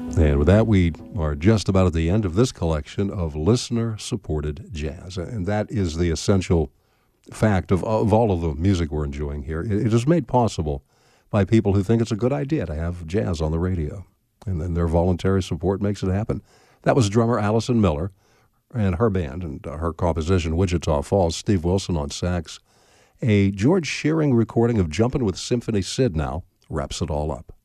And with that, we are just about at the end of this collection of listener-supported jazz. And that is the essential fact of all of the music we're enjoying here. It is made possible by people who think it's a good idea to have jazz on the radio. And then their voluntary support makes it happen. That was drummer Allison Miller and her band and her composition, Wichita Falls. Steve Wilson on sax. A George Shearing recording of Jumpin' with Symphony Sid now wraps it all up.